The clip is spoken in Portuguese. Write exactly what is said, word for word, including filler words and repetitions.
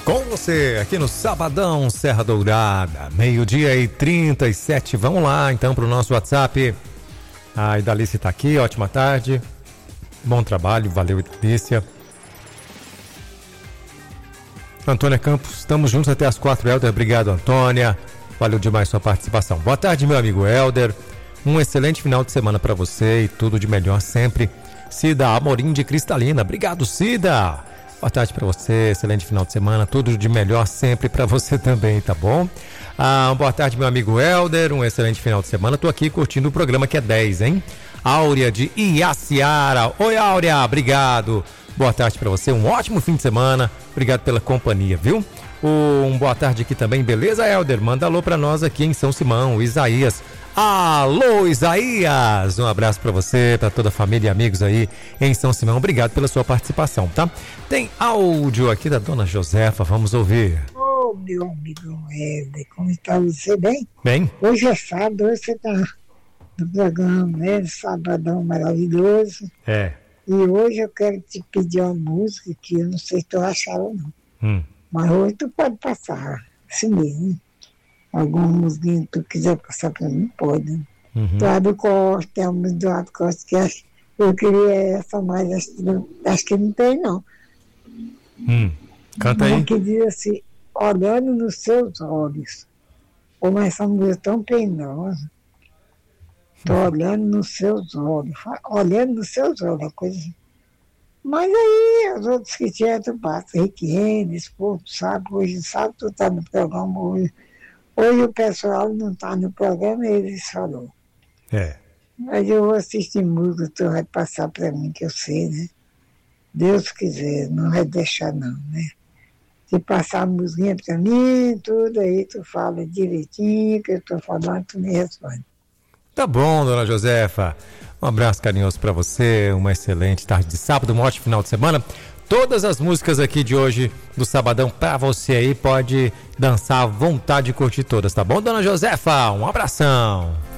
Com você, aqui no Sabadão Serra Dourada, meio-dia e trinta e sete. Vamos lá, então, para o nosso WhatsApp. A Idalice está aqui, ótima tarde. Bom trabalho, valeu, Idalice. Antônia Campos, estamos juntos até as quatro, Helder. Obrigado, Antônia. Valeu demais sua participação. Boa tarde, meu amigo Helder. Um excelente final de semana para você e tudo de melhor sempre. Cida Amorim de Cristalina. Obrigado, Cida. Boa tarde para você, excelente final de semana, tudo de melhor sempre para você também, tá bom? Ah, boa tarde, meu amigo Helder, um excelente final de semana. Tô aqui curtindo o programa que é dez, hein? Áurea de Iaciara. Oi, Áurea, obrigado. Boa tarde para você, um ótimo fim de semana. Obrigado pela companhia, viu? Um boa tarde aqui também, beleza, Helder? Manda alô para nós aqui em São Simão, o Isaías. Alô, Isaías! Um abraço para você, para toda a família e amigos aí em São Simão. Obrigado pela sua participação, tá? Tem áudio aqui da dona Josefa, vamos ouvir. Ô, oh, meu amigo Helder, como está você? Bem? Bem. Hoje é sábado, hoje você está no programa, né? Sabadão maravilhoso. É. E hoje eu quero te pedir uma música que eu não sei se tu achava ou não. Hum. Mas hoje tu pode passar, assim mesmo. Alguma música que tu quiser passar pra mim, pode. Né? Uhum. Eduardo Costa, tem uma do Eduardo Costa que acho, eu queria essa, mas acho, acho que não tem, não. Hum. Canta aí. Que diz assim, olhando nos seus olhos. Como essa música tão penosa. Tô uhum. olhando nos seus olhos. Olhando nos seus olhos, uma coisa assim. Mas aí, os outros que tinham, tu passa. Rick Rennes, pô, tu sabe, hoje sabe, tu tá no programa hoje. Hoje o pessoal não está no programa, eles falou. É. Mas eu vou assistir música, tu vai passar para mim, que eu sei, né? Deus quiser, não vai deixar não, né? Se passar a musiquinha para mim, tudo aí, tu fala direitinho, que eu estou falando, tu me responde. Tá bom, dona Josefa. Um abraço carinhoso para você, uma excelente tarde de sábado, um ótimo final de semana. Todas as músicas aqui de hoje do Sabadão pra você aí, pode dançar à vontade e curtir todas, tá bom, dona Josefa? Um abração!